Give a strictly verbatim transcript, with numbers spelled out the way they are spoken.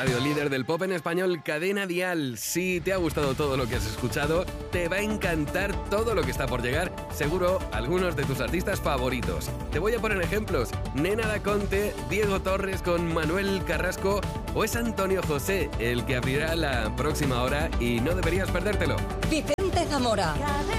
radio líder del pop en español, Cadena Dial. Si te ha gustado todo lo que has escuchado, te va a encantar todo lo que está por llegar. Seguro algunos de tus artistas favoritos. Te voy a poner ejemplos. Nena Da Conte, Diego Torres con Manuel Carrasco o es Antonio José el que abrirá la próxima hora y no deberías perdértelo. Vicente Zamora.